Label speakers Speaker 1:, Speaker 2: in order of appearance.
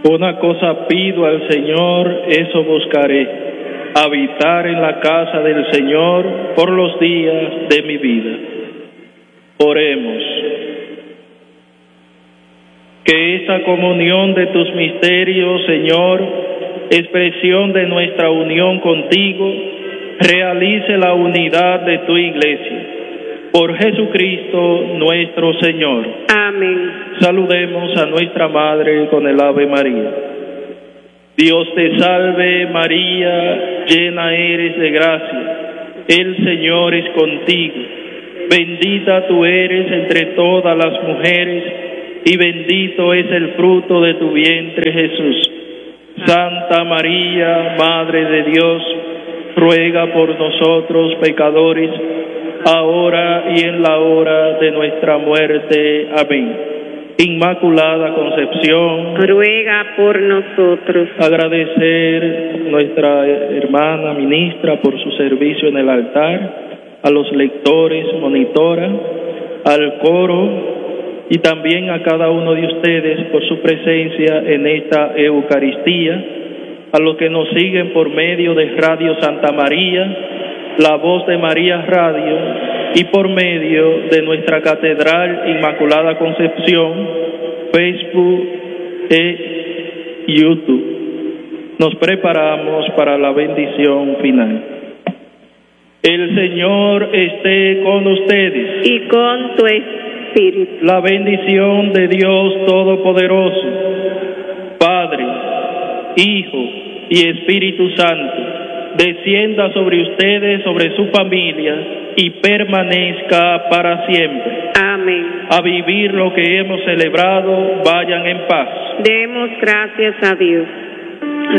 Speaker 1: Una cosa pido al Señor, eso buscaré, habitar en la casa del Señor por los días de mi vida. Oremos. Que esta comunión de tus misterios, Señor, expresión de nuestra unión contigo, realice la unidad de tu Iglesia. Por Jesucristo nuestro Señor.
Speaker 2: Amén.
Speaker 1: Saludemos a nuestra Madre con el Ave María. Dios te salve María, llena eres de gracia, el Señor es contigo. Bendita tú eres entre todas las mujeres, y bendito es el fruto de tu vientre, Jesús. Santa María, Madre de Dios, ruega por nosotros pecadores, ahora y en la hora de nuestra muerte. Amén. Inmaculada Concepción,
Speaker 2: ruega por nosotros.
Speaker 1: Agradecer a nuestra hermana ministra por su servicio en el altar, a los lectores, monitora, al coro y también a cada uno de ustedes por su presencia en esta Eucaristía, a los que nos siguen por medio de Radio Santa María, La Voz de María Radio y por medio de nuestra Catedral Inmaculada Concepción, Facebook e YouTube. Nos preparamos para la bendición final. El Señor esté con ustedes.
Speaker 2: Y con tu espíritu.
Speaker 1: La bendición de Dios Todopoderoso, Padre, Hijo y Espíritu Santo, descienda sobre ustedes, sobre su familia y permanezca para siempre.
Speaker 2: Amén.
Speaker 1: A vivir lo que hemos celebrado, vayan en paz.
Speaker 2: Demos gracias a Dios.